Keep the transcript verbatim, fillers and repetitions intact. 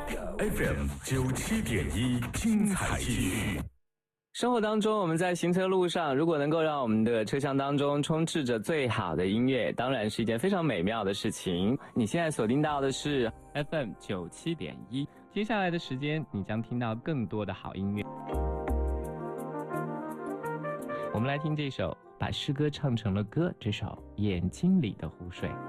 F M 九七点一，精彩继续。 生活当中，我们在行车路上，如果能够让我们的车厢当中充斥着最好的音乐，当然是一件非常美妙的事情。你现在锁定到的是 F M 九七点一，接下来的时间你将听到更多的好音乐。我们来听这首把诗歌唱成了歌，这首《眼睛里的湖水》。